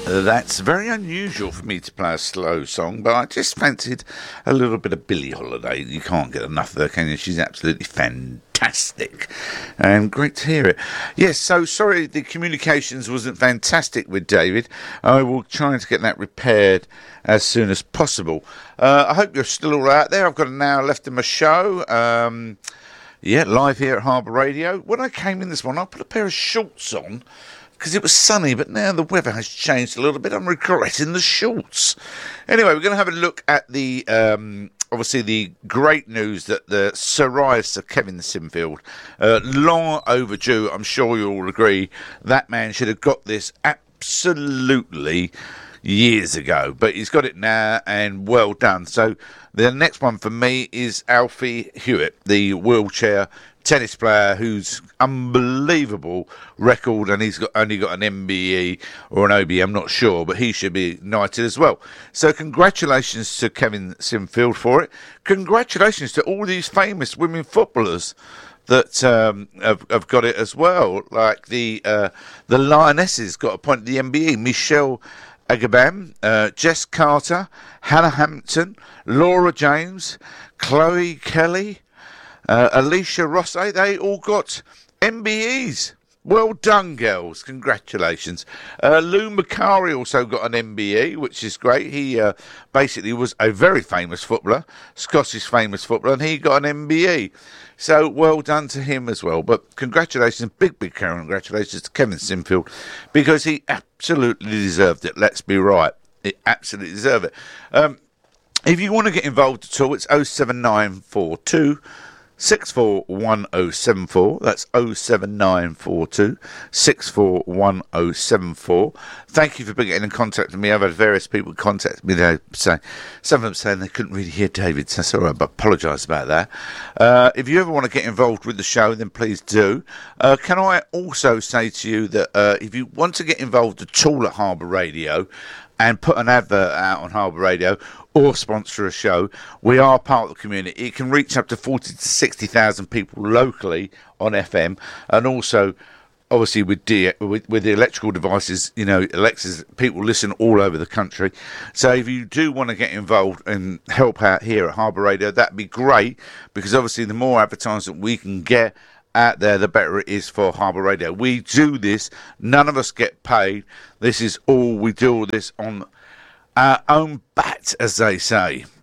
That's very unusual for me to play a slow song, but I just fancied a little bit of Billie Holiday. You can't get enough of her, can you? She's absolutely fantastic, and great to hear it. Yes, so sorry the communications wasn't fantastic with David. I will try to get that repaired as soon as possible. I hope you're still all right there. I've got an hour left in my show. Live here at Harbour Radio. When I came in this morning, I put a pair of shorts on, because it was sunny, but now the weather has changed a little bit. I'm regretting the shorts. Anyway, we're going to have a look at the, obviously, the great news that the psoriasis of Kevin Sinfield, long overdue, I'm sure you all agree, that man should have got this absolutely years ago, but he's got it now, and well done. So the next one for me is Alfie Hewitt, the wheelchair tennis player who's unbelievable record, and he's only got an MBE or an OBE, I'm not sure, but he should be knighted as well. So congratulations to Kevin Sinfield for it. Congratulations to all these famous women footballers that have got it as well, like the Lionesses got appointed to the MBE. Michelle Agabam, Jess Carter, Hannah Hampton, Laura James, Chloe Kelly, Alicia Rosset, they all got MBEs. Well done, girls. Congratulations. Lou Macari also got an MBE, which is great. He basically was a very famous footballer, Scottish famous footballer, and he got an MBE. So well done to him as well. But congratulations, big congratulations to Kevin Sinfield, because he absolutely deserved it. Let's be right. He absolutely deserved it. If you want to get involved at all, it's 07942 641074. That's 07942 641074. Thank you for getting in contact with me. I've had various people contact me. They say, some of them saying they couldn't really hear David, so that's all right, but I apologise about that. If you ever want to get involved with the show, then please do. Can I also say to you that if you want to get involved at all at Harbour Radio and put an advert out on Harbour Radio or sponsor a show, we are part of the community. It can reach up to 40 to 60,000 people locally on FM, and also obviously with the electrical devices, you know, Alexas, people listen all over the country. So if you do want to get involved and help out here at Harbour Radio, that'd be great, because obviously the more advertising we can get out there, the better it is for Harbour Radio. We do this, none of us get paid. This is all, we do all this on our own bat, as they say.